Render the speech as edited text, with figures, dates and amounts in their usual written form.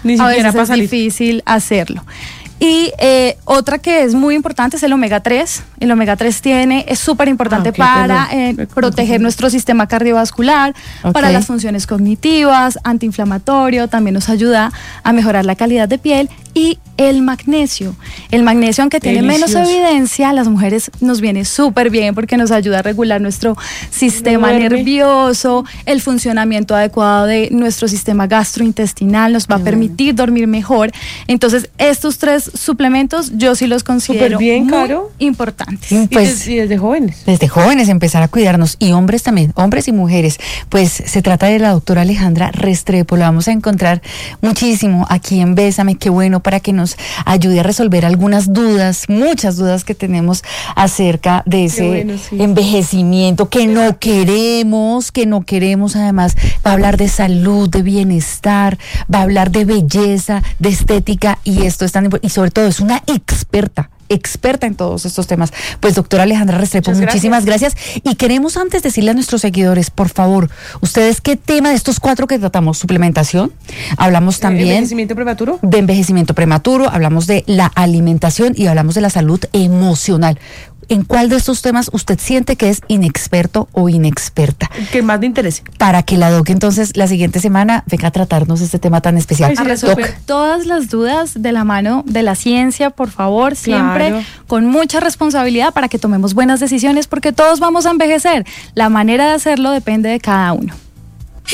Ni a siquiera veces pasa es difícil hacerlo. Y otra que es muy importante es el omega 3. El omega 3 es súper importante para proteger nuestro sistema cardiovascular, para las funciones cognitivas, antiinflamatorio, también nos ayuda a mejorar la calidad de piel. Y el magnesio, aunque tiene menos evidencia, a las mujeres nos viene súper bien porque nos ayuda a regular nuestro sistema nervioso, el funcionamiento adecuado de nuestro sistema gastrointestinal, nos va a permitir dormir mejor. Entonces, estos 3 suplementos yo sí los considero muy importantes. Pues, y desde jóvenes. Desde jóvenes empezar a cuidarnos, y hombres también, hombres y mujeres. Pues se trata de la doctora Alejandra Restrepo, la vamos a encontrar muchísimo aquí en Bésame, qué bueno, para que nos ayude a resolver algunas dudas, muchas dudas que tenemos acerca de ese envejecimiento que no queremos, además va a hablar de salud, de bienestar, va a hablar de belleza, de estética, y esto es tan importante, y sobre todo es una experta en todos estos temas. Pues doctora Alejandra Restrepo, muchísimas gracias. Y queremos antes decirle a nuestros seguidores, por favor, ustedes qué tema de estos 4 que tratamos, suplementación, hablamos también de envejecimiento prematuro, hablamos de la alimentación y hablamos de la salud emocional. ¿En cuál de estos temas usted siente que es inexperto o inexperta? El que más le interese. Para que la doc entonces la siguiente semana venga a tratarnos este tema tan especial. A resolver todas las dudas de la mano de la ciencia, por favor, siempre con mucha responsabilidad para que tomemos buenas decisiones, porque todos vamos a envejecer. La manera de hacerlo depende de cada uno.